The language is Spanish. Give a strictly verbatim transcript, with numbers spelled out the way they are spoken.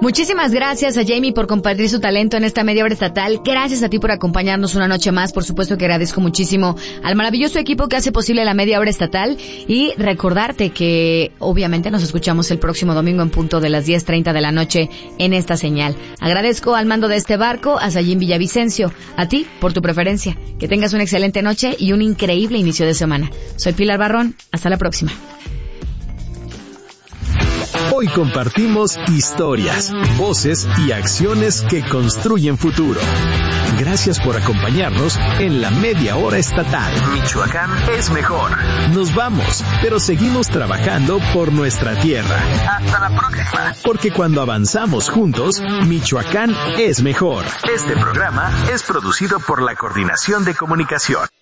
Muchísimas gracias a Jamie por compartir su talento en esta media hora estatal. Gracias a ti por acompañarnos una noche más. Por supuesto que agradezco muchísimo al maravilloso equipo que hace posible la media hora estatal. Y recordarte que obviamente nos escuchamos el próximo domingo en punto de las diez treinta de la noche en esta señal. Agradezco al mando de este barco a Sayín Villavicencio, a ti por tu preferencia. Que tengas una excelente noche y un increíble inicio de semana. Soy Pilar Barrón. Hasta la próxima. Hoy compartimos historias, voces y acciones que construyen futuro. Gracias por acompañarnos en la media hora estatal. Michoacán es mejor. Nos vamos, pero seguimos trabajando por nuestra tierra. Hasta la próxima. Porque cuando avanzamos juntos, Michoacán es mejor. Este programa es producido por la Coordinación de Comunicación.